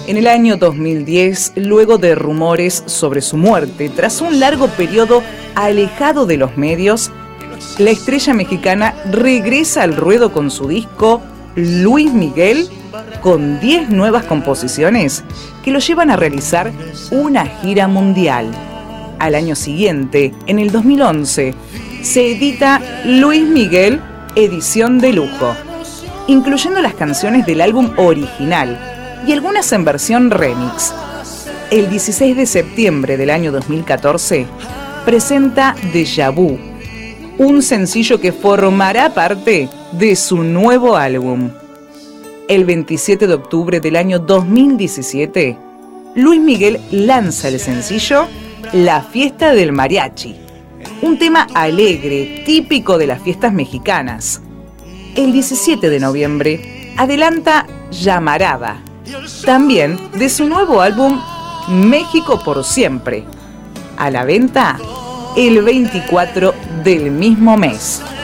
En el año 2010, luego de rumores sobre su muerte, tras un largo periodo alejado de los medios, la estrella mexicana regresa al ruedo con su disco Luis Miguel, con 10 nuevas composiciones que lo llevan a realizar una gira mundial. Al año siguiente, en el 2011, se edita Luis Miguel, edición de lujo, incluyendo las canciones del álbum original y algunas en versión remix. El 16 de septiembre del año 2014, presenta Déjà Vu, un sencillo que formará parte de su nuevo álbum. El 27 de octubre del año 2017, Luis Miguel lanza el sencillo La Fiesta del Mariachi, un tema alegre, típico de las fiestas mexicanas. El 17 de noviembre, adelanta Llamarada, también de su nuevo álbum México por Siempre, a la venta el 24 del mismo mes.